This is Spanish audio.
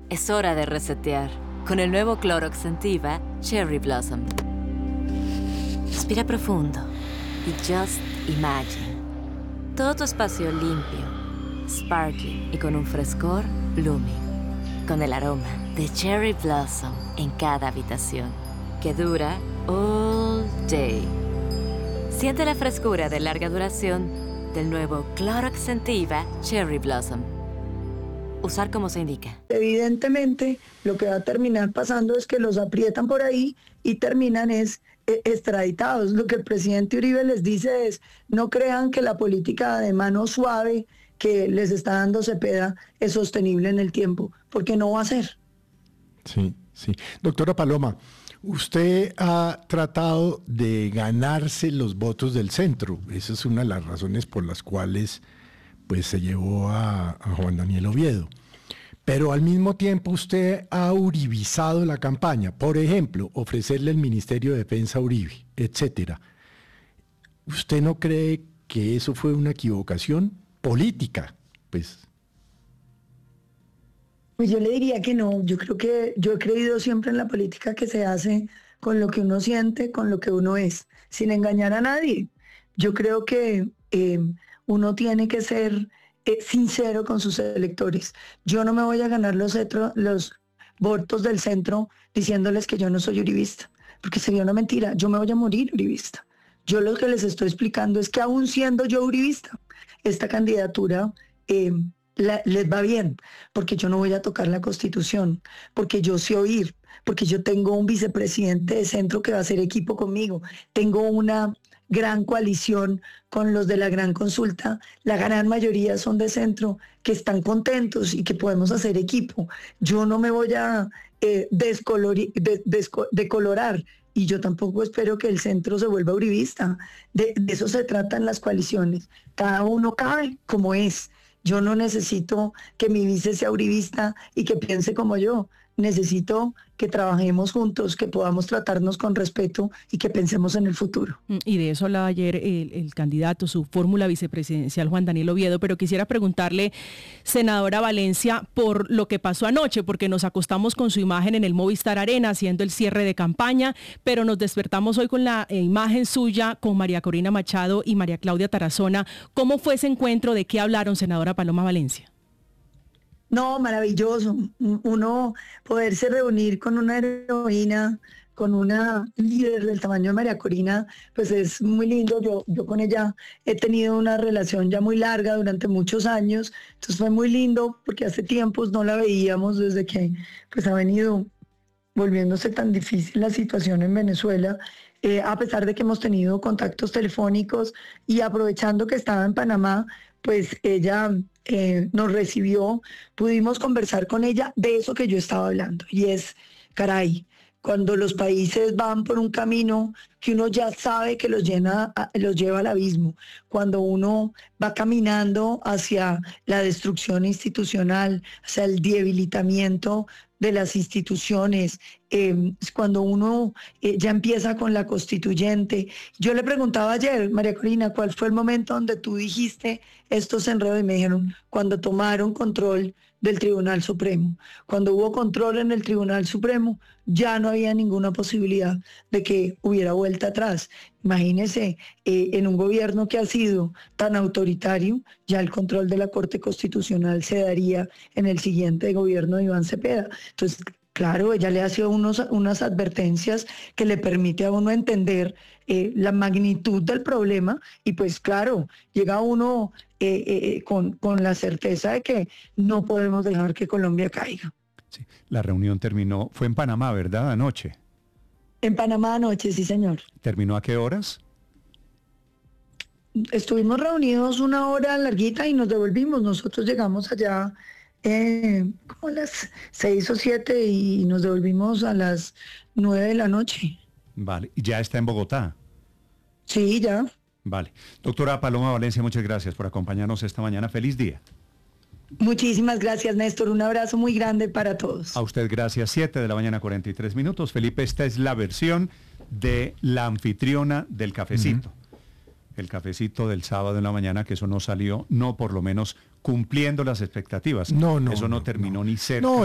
Es hora de resetear con el nuevo Clorox Scentiva Cherry Blossom. Respira profundo y just imagine. Todo tu espacio limpio, sparkly y con un frescor blooming. Con el aroma de Cherry Blossom en cada habitación, que dura all day. Siente la frescura de larga duración del nuevo Clorox Scentiva Cherry Blossom. Usar como se indica. Evidentemente, lo que va a terminar pasando es que los aprietan por ahí y terminan extraditados. Lo que el presidente Uribe les dice es: no crean que la política de mano suave que les está dando Cepeda es sostenible en el tiempo, porque no va a ser. Sí, sí. Doctora Paloma, usted ha tratado de ganarse los votos del centro. Esa es una de las razones por las cuales pues se llevó a Juan Daniel Oviedo. Pero al mismo tiempo usted ha uribizado la campaña. Por ejemplo, ofrecerle el Ministerio de Defensa a Uribe, etcétera. ¿Usted no cree que eso fue una equivocación política? Pues yo le diría que no. Yo creo que yo he creído siempre en la política que se hace con lo que uno siente, con lo que uno es, sin engañar a nadie. Yo creo que uno tiene que ser sincero con sus electores. Yo no me voy a ganar los votos del centro diciéndoles que yo no soy uribista, porque sería una mentira. Yo me voy a morir uribista. Yo lo que les estoy explicando es que aún siendo yo uribista, esta candidatura les va bien, porque yo no voy a tocar la Constitución, porque yo sé oír, porque yo tengo un vicepresidente de centro que va a hacer equipo conmigo, tengo una gran coalición con los de la gran consulta, la gran mayoría son de centro, que están contentos y que podemos hacer equipo. Yo no me voy a decolorar, y yo tampoco espero que el centro se vuelva uribista. De eso se trata en las coaliciones. Cada uno cabe como es. Yo no necesito que mi vice sea uribista y que piense como yo. Necesito que trabajemos juntos, que podamos tratarnos con respeto y que pensemos en el futuro. Y de eso hablaba ayer el candidato, su fórmula vicepresidencial, Juan Daniel Oviedo, pero quisiera preguntarle, senadora Valencia, por lo que pasó anoche, porque nos acostamos con su imagen en el Movistar Arena haciendo el cierre de campaña, pero nos despertamos hoy con la imagen suya con María Corina Machado y María Claudia Tarazona. ¿Cómo fue ese encuentro? ¿De qué hablaron, senadora Paloma Valencia? No, maravilloso. Uno poderse reunir con una heroína, con una líder del tamaño de María Corina, pues es muy lindo. Yo con ella he tenido una relación ya muy larga durante muchos años, entonces fue muy lindo porque hace tiempos no la veíamos desde que pues ha venido volviéndose tan difícil la situación en Venezuela, a pesar de que hemos tenido contactos telefónicos y aprovechando que estaba en Panamá, pues ella nos recibió, pudimos conversar con ella de eso que yo estaba hablando, y es, caray, cuando los países van por un camino que uno ya sabe que los lleva al abismo, cuando uno va caminando hacia la destrucción institucional, hacia el debilitamiento de las instituciones, cuando uno ya empieza con la constituyente. Yo le preguntaba ayer, María Corina, ¿cuál fue el momento donde tú dijiste esto se enredó? Y me dijeron, cuando tomaron control del Tribunal Supremo. Cuando hubo control en el Tribunal Supremo, ya no había ninguna posibilidad de que hubiera vuelta atrás. Imagínense, en un gobierno que ha sido tan autoritario, ya el control de la Corte Constitucional se daría en el siguiente gobierno de Iván Cepeda. Entonces, claro, ella le hace unas advertencias que le permite a uno entender la magnitud del problema, y pues claro, llega uno con la certeza de que no podemos dejar que Colombia caiga. Sí, la reunión terminó, fue en Panamá, ¿verdad? Anoche. En Panamá anoche, sí señor. ¿Terminó a qué horas? Estuvimos reunidos una hora larguita y nos devolvimos. Nosotros llegamos allá como a las 6 o 7 y nos devolvimos a las 9 de la noche. Vale, ¿y ya está en Bogotá? Sí, ya. Vale. Doctora Paloma Valencia, muchas gracias por acompañarnos esta mañana. Feliz día. Muchísimas gracias, Néstor. Un abrazo muy grande para todos. A usted gracias. 7 de la mañana, 43 minutos. Felipe, esta es la versión de la anfitriona del cafecito. El cafecito del sábado en la mañana, que eso no salió, no por lo menos cumpliendo las expectativas. No, eso no terminó ni cerca. No,